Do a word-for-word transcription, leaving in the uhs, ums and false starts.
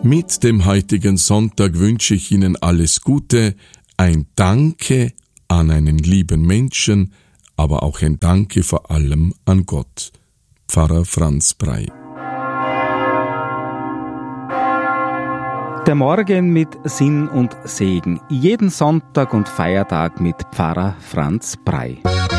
Mit dem heutigen Sonntag wünsche ich Ihnen alles Gute, ein Danke an einen lieben Menschen, aber auch ein Danke vor allem an Gott. Pfarrer Franz Brey. Der Morgen mit Sinn und Segen. Jeden Sonntag und Feiertag mit Pfarrer Franz Brey.